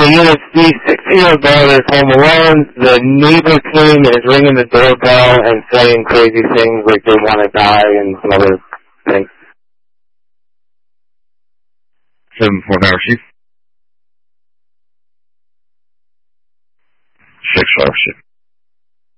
the Unit C, 6-year-old daughter is home alone. The neighbor team is ringing the doorbell and saying crazy things like they want to die and some other things. 7-4 Tower Chief. 6-5 Chief.